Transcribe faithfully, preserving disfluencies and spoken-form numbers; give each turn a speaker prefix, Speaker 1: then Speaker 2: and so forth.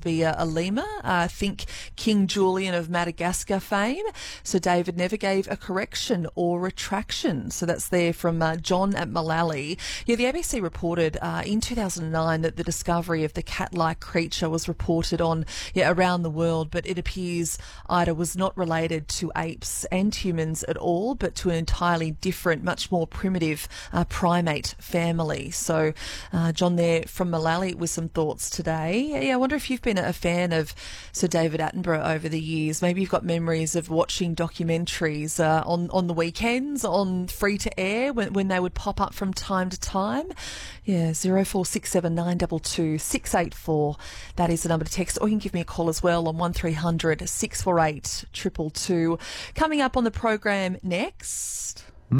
Speaker 1: be a, a lemur. Uh, think King Julian of Madagascar fame. So David never gave a correction or retraction. So that's there from uh, John at Mullally. Yeah, the A B C reported uh, in two thousand nine that the discovery of the cat-like creature was reported on yeah, around the world, but it appears Ida was not related to apes and humans at all, but to an entirely different, much more primitive uh, primate family. So uh, John there from Mullally with some thoughts today. Yeah, I wonder if you've been a fan of Sir David Attenborough over the years. Maybe you've got memories of watching documentaries uh, on, on the weekends, on free to air, when, when they would pop up from time to time. Yeah, zero four six seven nine two two six eight four. That is the number to text, or you can give me a call as well on one three hundred six four eight two two two. Coming up on the program next.